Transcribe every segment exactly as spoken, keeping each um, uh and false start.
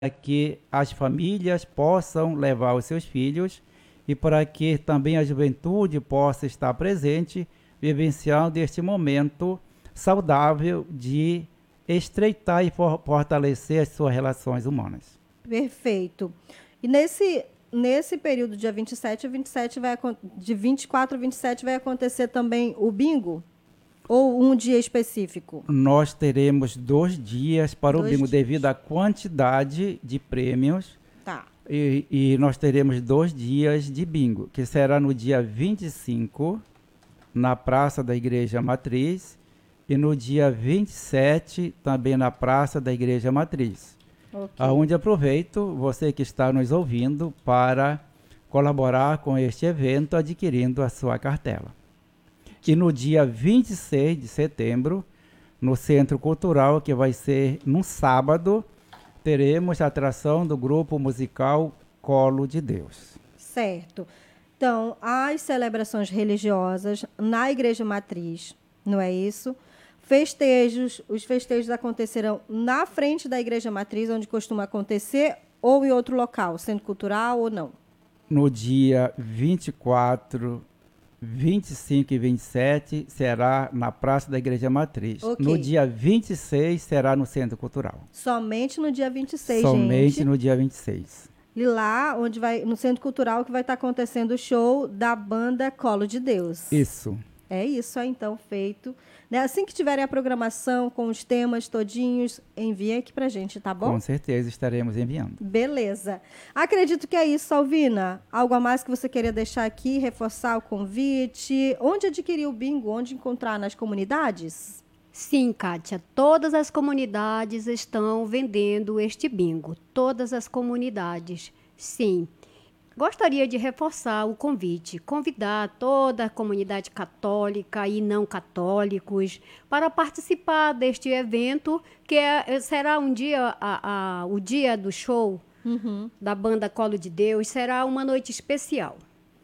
que as famílias possam levar os seus filhos e para que também a juventude possa estar presente, vivenciando este momento saudável de estreitar e for- fortalecer as suas relações humanas. Perfeito. E nesse, nesse período, dia vinte e sete a vinte e sete, vai, acon- de vinte e quatro a vinte e sete, vai acontecer também o bingo? Ou um dia específico? Nós teremos dois dias para o Dois bingo dias. devido à quantidade de prêmios. Tá. E, e nós teremos dois dias de bingo, que será no dia vinte e cinco, na Praça da Igreja Matriz, e no dia vinte e sete, também na Praça da Igreja Matriz. Ok. Aonde aproveito você que está nos ouvindo para colaborar com este evento adquirindo a sua cartela. E no dia vinte e seis de setembro, no Centro Cultural, que vai ser num sábado, teremos a atração do grupo musical Colo de Deus. Certo. Então, as celebrações religiosas na Igreja Matriz, não é isso? Festejos, os festejos acontecerão na frente da Igreja Matriz, onde costuma acontecer, ou em outro local, centro cultural ou não? No dia vinte e quatro, vinte e cinco e vinte e sete será na Praça da Igreja Matriz. Ok. No dia vinte e seis será no Centro Cultural. Somente no dia vinte e seis, Somente gente. no dia vinte e seis. E lá, onde vai, no Centro Cultural, que vai estar acontecendo o show da banda Colo de Deus. Isso. É isso, aí, então, feito. Né? Assim que tiverem a programação com os temas todinhos, enviem aqui pra gente, tá bom? Com certeza estaremos enviando. Beleza. Acredito que é isso, Salvina. Algo a mais que você queria deixar aqui, reforçar o convite? Onde adquirir o bingo? Onde encontrar? Nas comunidades? Sim, Kátia, todas as comunidades estão vendendo este bingo. Todas as comunidades, sim. Gostaria de reforçar o convite, convidar toda a comunidade católica e não católicos para participar deste evento, que é, será um dia, a, a, o dia do show da banda Colo de Deus, será uma noite especial.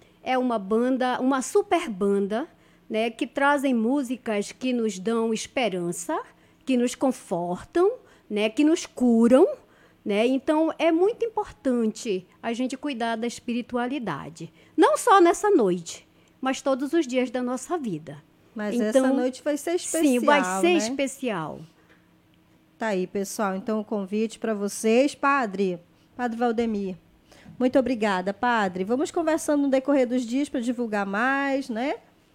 É uma banda, uma super banda, né, que trazem músicas que nos dão esperança, que nos confortam, né, que nos curam. Né? Então, é muito importante a gente cuidar da espiritualidade. Não só nessa noite, mas todos os dias da nossa vida. Mas então, essa noite vai ser especial, sim, vai ser né? especial. Tá aí, pessoal. Então, o convite para vocês. Padre, Padre Valdemir, muito obrigada, Padre. Vamos conversando no decorrer dos dias para divulgar mais, né?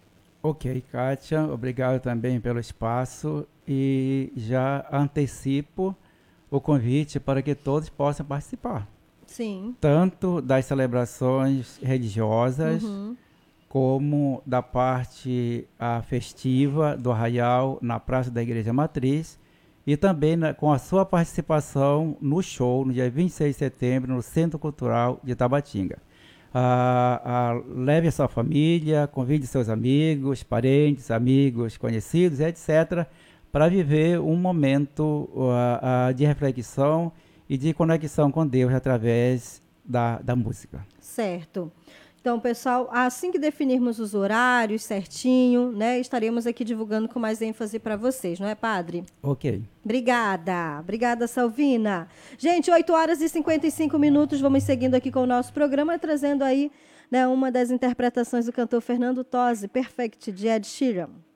Ok, Kátia, obrigado também pelo espaço e já antecipo o convite para que todos possam participar. Sim. Tanto das celebrações religiosas, Uhum. como da parte a, festiva do Arraial na Praça da Igreja Matriz, e também na, com a sua participação no show, no dia vinte e seis de setembro, no Centro Cultural de Tabatinga. Ah, ah, leve a sua família, convide seus amigos, parentes, amigos, conhecidos, etcétera, para viver um momento uh, uh, de reflexão e de conexão com Deus através da, da música. Certo. Então, pessoal, assim que definirmos os horários certinho, né, estaremos aqui divulgando com mais ênfase para vocês, não é, Padre? Ok. Obrigada. Obrigada, Salvina. Gente, oito horas e cinquenta e cinco minutos, vamos seguindo aqui com o nosso programa, trazendo aí, né, uma das interpretações do cantor Fernando Tozzi, Perfect, de Ed Sheeran.